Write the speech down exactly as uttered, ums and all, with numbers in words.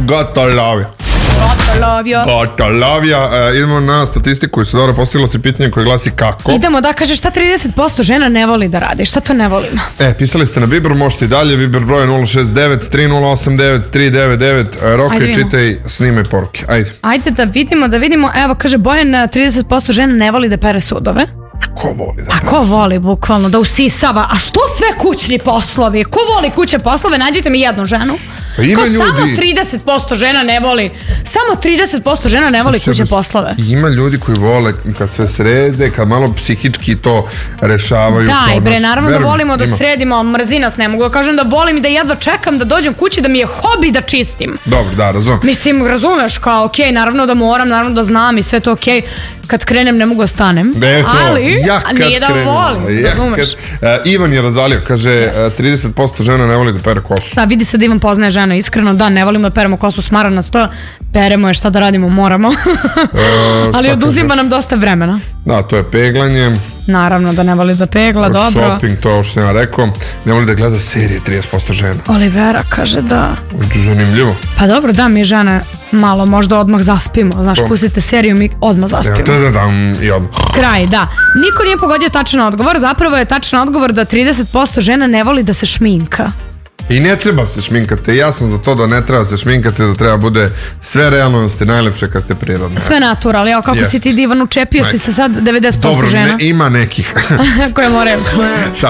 Gotolovija. Gotolovija. Gotolovija. E, idemo na statistiku. Se dobro postavilo se pitanje koje glasi kako. Idemo da kaže šta trideset posto žena ne voli da radi. Šta to ne volimo? E, pisali ste na Viber, možete i dalje. Viber broj nula šest devet tri nula osam devet tri devet devet. Roke, čitaj, snimaj poruke. Ajde. Ajde da vidimo, da vidimo. Evo, kaže Bojan, trideset posto žena ne voli da pere sudove. Ko voli da A ko voli bukvalno da usisava? A što sve kućni poslovi? Ko voli kuće poslove? Nađite mi jednu ženu. Pa ima Ko ljudi... samo trideset posto žena ne voli. Samo trideset posto žena ne voli kuće poslove. Ima ljudi koji vole kad sve srede, kad malo psihički to rešavaju. Daj bre, naravno da volimo da sredimo, mrzi nas, ne mogu da kažem da volim i da jedva čekam da dođem kući, da mi je hobi da čistim. Dobro, da, razumem. Mislim, razumeš, kao okej, naravno da moram, naravno da znam i sve to okej. Kad krenem ne mogu da stanem, ali nije da volim, razumeš. Ivan je razvalio, kaže trideset posto žena ne voli da pere kosu. Da, vidi se da Ivan poznaje žena, iskreno, da, ne volimo da peremo kosu, smara nas to, peremo je, šta da radimo, moramo, ali oduzima nam dosta vremena. Da, to je peglanje. Naravno da ne voli da pegla, dobro. Shopping, to što sam ja rekao, ne voli da gleda serije, trideset posto žena. Olivera kaže da... Zanimljivo. Pa dobro, da, mi žene malo možda odmah zaspimo, znaš, pustite seriju, mi odmah zaspimo. Da, da, da, i odmah. Kraj, da. Niko nije pogodio tačan odgovor, zapravo je tačan odgovor da trideset posto žena ne voli da se šminka. I ne treba se šminkati, ja sam za to da ne treba se šminkati, da treba bude sve realno, da ste najlepše kad ste prirodne. Sve natural, evo kako si ti divan, učepio si se sad devedeset posto žena. Dobro, ima nekih. Koje moraju.